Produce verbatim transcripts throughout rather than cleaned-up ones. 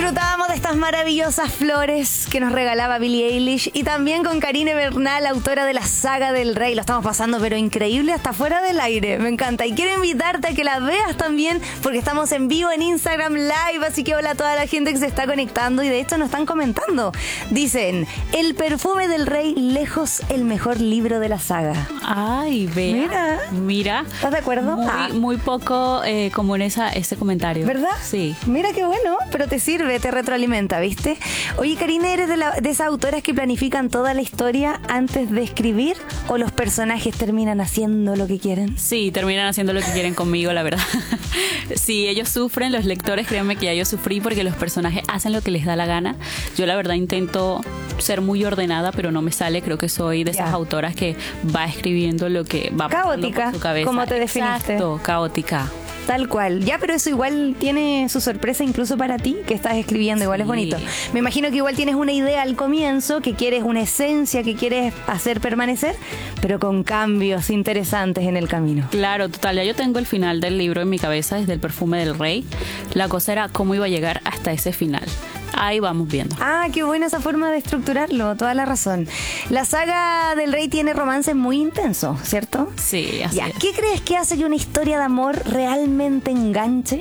Disfrutábamos de estas maravillosas flores que nos regalaba Billie Eilish y también con Karine Bernal, autora de la saga del Rey. Lo estamos pasando pero increíble hasta fuera del aire, me encanta. Y quiero invitarte a que la veas también porque estamos en vivo en Instagram Live, así que hola a toda la gente que se está conectando y de hecho nos están comentando. Dicen, El perfume del Rey, lejos el mejor libro de la saga. Ay, vea. Mira. Mira. ¿Estás de acuerdo? Muy, Ah. muy poco eh, común esa, ese comentario. ¿Verdad? Sí. Mira qué bueno, pero te sirve, te retroalimenta, ¿viste? Oye, Karina, ¿eres de, la, de esas autoras que planifican toda la historia antes de escribir o los personajes terminan haciendo lo que quieren? Sí, terminan haciendo lo que quieren conmigo, la verdad. Sí, ellos sufren, los lectores, créanme que ya yo sufrí porque los personajes hacen lo que les da la gana. Yo la verdad intento ser muy ordenada, pero no me sale. Creo que soy de esas Ya. autoras que va escribiendo lo que va pasando Caótica, por su cabeza. como te definiste. Exacto, caótica. Tal cual. Ya, pero eso igual tiene su sorpresa incluso para ti, que estás escribiendo, igual Sí. es bonito. Me imagino que igual tienes una idea al comienzo, que quieres una esencia, que quieres hacer permanecer, pero con cambios interesantes en el camino. Claro, total. Ya yo tengo el final del libro en mi cabeza, desde El perfume del Rey. La cosa era cómo iba a llegar hasta ese final. Ahí vamos viendo. Ah, qué buena esa forma de estructurarlo, toda la razón. La saga del Rey tiene romances muy intensos, ¿cierto? Sí, así Ya, es. ¿qué crees que hace que una historia de amor realmente enganche?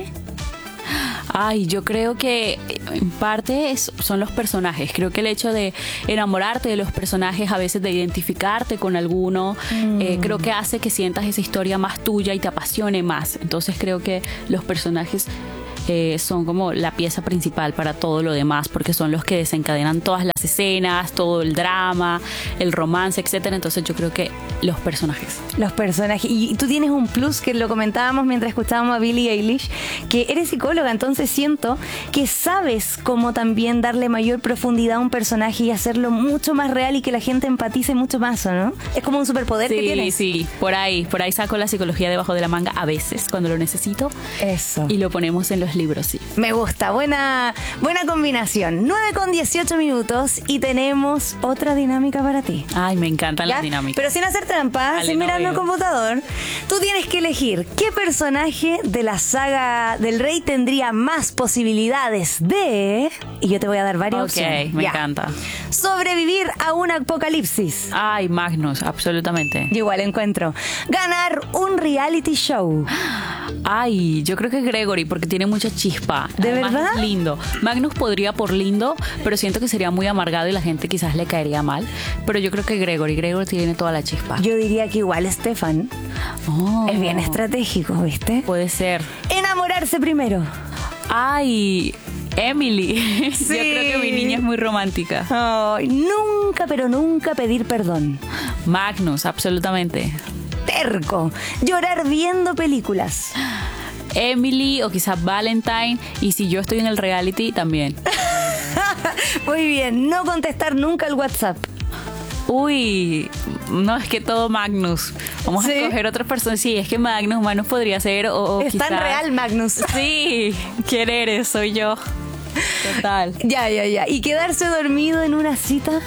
Ay, yo creo que en parte es- son los personajes. Creo que el hecho de enamorarte de los personajes, a veces de identificarte con alguno, eh, creo que hace que sientas esa historia más tuya y te apasione más. Entonces creo que los personajes eh, son como la pieza principal para todo lo demás, porque son los que desencadenan todas las escenas, todo el drama, el romance, etcétera. Entonces yo creo que los personajes. Los personajes. Y tú tienes un plus que lo comentábamos mientras escuchábamos a Billie Eilish, que eres psicóloga, entonces siento que sabes cómo también darle mayor profundidad a un personaje y hacerlo mucho más real y que la gente empatice mucho más, ¿o no? Es como un superpoder que Sí, tienes. sí, por ahí, por ahí saco la psicología debajo de la manga a veces cuando lo necesito Eso. y lo ponemos en los libros, sí. Me gusta, buena, buena combinación. nueve con dieciocho minutos y tenemos otra dinámica para ti. Ay, me encantan ¿Ya? las dinámicas. Pero sin hacer trampas, Dale, sin no mirar el veo. computador, tú tienes que elegir qué personaje de la saga del Rey tendría más posibilidades de... Y yo te voy a dar varias Ok, opciones. me Ya. encanta. Sobrevivir a un apocalipsis. Ay, Magnus, absolutamente. Yo igual encuentro. Ganar un reality show. Ay, yo creo que Gregory, porque tiene mucha chispa. ¿De Además, verdad? es lindo. Magnus podría por lindo, pero siento que sería muy amargado y la gente quizás le caería mal. Pero yo creo que Gregory, Gregory tiene toda la chispa. Yo diría que igual Stefan Oh, es bien estratégico, ¿viste? puede ser. Enamorarse primero. Ay, Emily. Sí. Yo creo que mi niña es muy romántica. Ay, nunca, pero nunca pedir perdón. Magnus, absolutamente. Terco. Llorar viendo películas. Emily o quizás Valentine. Y si yo estoy en el reality, también. Muy bien. No contestar nunca el WhatsApp. Uy, no, es que todo Magnus. Vamos ¿Sí? a escoger otras personas. Sí, es que Magnus, Magnus podría ser. O, o Es tan quizás- real, Magnus. Sí, ¿quién eres? Soy yo. Total. Ya, ya, ya. ¿Y quedarse dormido en una cita?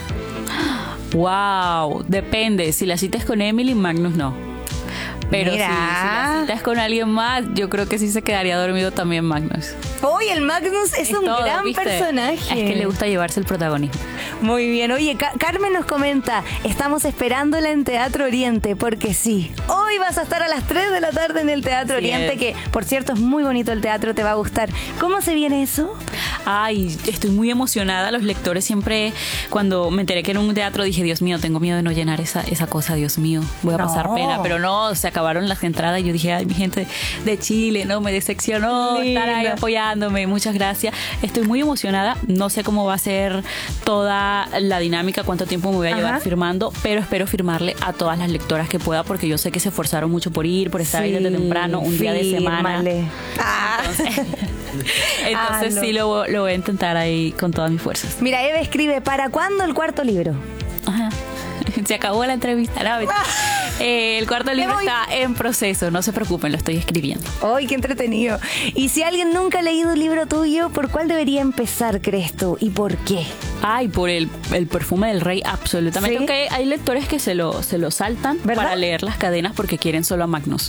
Wow, depende. Si la cita es con Emily, Magnus no. Pero si, si Mira. la cita es con alguien más, yo creo que sí se quedaría dormido también Magnus. Hoy el Magnus es, un todo, gran ¿viste? personaje. Es que le gusta llevarse el protagonismo. Muy bien. Oye, Ca- Carmen nos comenta, estamos esperándola en Teatro Oriente, porque sí, hoy vas a estar a las tres de la tarde en el Teatro Así Oriente, es. que por cierto es muy bonito el teatro, te va a gustar. ¿Cómo se viene eso? Ay, estoy muy emocionada. Los lectores siempre, cuando me enteré que era un teatro, dije, Dios mío, tengo miedo de no llenar esa, esa cosa, Dios mío, voy a No. pasar pena. Pero no, se acabaron las entradas y yo dije, ay, mi gente de Chile, no, me decepcionó estar ahí Linda. apoyándome. Muchas gracias. Estoy muy emocionada. No sé cómo va a ser toda la dinámica, cuánto tiempo me voy a llevar Ajá. firmando, pero espero firmarle a todas las lectoras que pueda, porque yo sé que se esforzaron mucho por ir, por estar ahí desde temprano, un día de semana. fírmale. Ah. Entonces, Ah, entonces no. sí lo, lo voy a intentar ahí con todas mis fuerzas. Mira, Eve escribe, ¿para cuándo el cuarto libro? Ajá. Se acabó la entrevista. No, mentira. Eh, el cuarto libro voy. está en proceso, no se preocupen, lo estoy escribiendo. ¡Ay, qué entretenido! Y si alguien nunca ha leído un libro tuyo, ¿por cuál debería empezar, crees tú? ¿Y por qué? Ay, por el, el perfume del rey, absolutamente. ¿Sí? Aunque hay lectores que se lo, se lo saltan ¿Verdad? para leer las cadenas porque quieren solo a Magnus.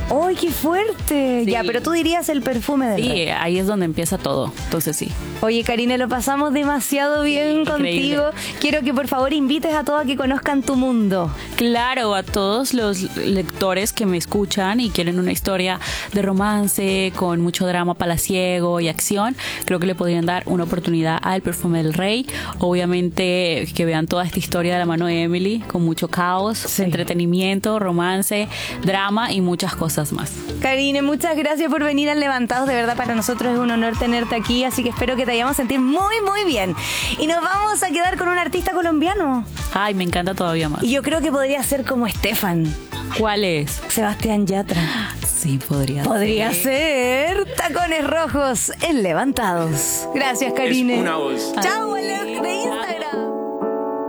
¡Ay, qué fuerte! Sí. Ya, pero tú dirías el perfume del Sí, rey. ahí es donde empieza todo. Entonces sí. Oye, Karine, lo pasamos demasiado bien Increíble. contigo. Quiero que por favor invites a todos a que conozcan tu mundo. Claro, a todos los lectores que me escuchan y quieren una historia de romance con mucho drama palaciego y acción, creo que le podrían dar una oportunidad a El Perfume del Rey. Obviamente que vean toda esta historia de la mano de Emily con mucho caos, Sí. entretenimiento, romance, drama y muchas cosas más. Karine, muchas gracias por venir al Levantados. De verdad, para nosotros es un honor tenerte aquí, así que espero que te vayamos a sentir muy, muy bien. Y nos vamos a quedar con un artista colombiano. Ay, me encanta todavía más. Y yo creo que podría ser como Estefan, ¿Cuál es? Sebastián Yatra. Sí, podría Podría ser. ser Tacones Rojos en Levantados. Gracias, Karine. Es una voz. Chao.